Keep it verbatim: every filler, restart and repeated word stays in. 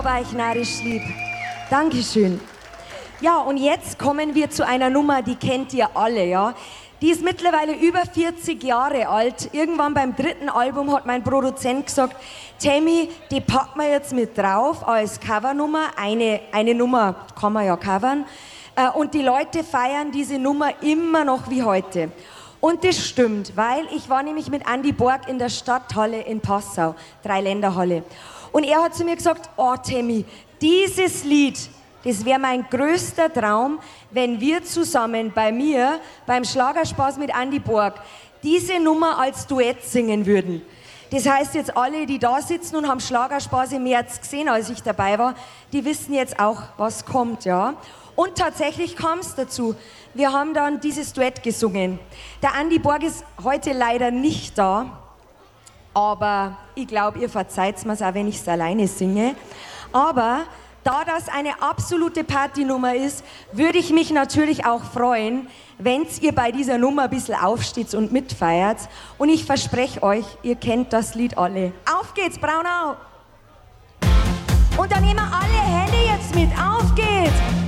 hab euch narrisch lieb. Dankeschön. Ja, und jetzt kommen wir zu einer Nummer, die kennt ihr alle, ja. Die ist mittlerweile über vierzig Jahre alt. Irgendwann beim dritten Album hat mein Produzent gesagt, Tammy, die packen wir jetzt mit drauf als Covernummer. Eine, eine Nummer kann man ja covern. Und die Leute feiern diese Nummer immer noch wie heute. Und das stimmt, weil ich war nämlich mit Andy Borg in der Stadthalle in Passau, Dreiländerhalle. Und er hat zu mir gesagt, oh Tammy, dieses Lied, das wäre mein größter Traum, wenn wir zusammen bei mir, beim Schlagerspaß mit Andy Borg, diese Nummer als Duett singen würden. Das heißt jetzt alle, die da sitzen und haben Schlagerspaß im März gesehen, als ich dabei war, die wissen jetzt auch, was kommt, ja. Und tatsächlich kam es dazu. Wir haben dann dieses Duett gesungen. Der Andy Borg ist heute leider nicht da, aber ich glaube, ihr verzeiht mir's auch, wenn ich es alleine singe. Aber da das eine absolute Partynummer ist, würde ich mich natürlich auch freuen, wenn ihr bei dieser Nummer ein bisschen aufsteht und mitfeiert. Und ich verspreche euch, ihr kennt das Lied alle. Auf geht's, Braunau! Und dann nehmen wir alle Hände jetzt mit. Auf geht's!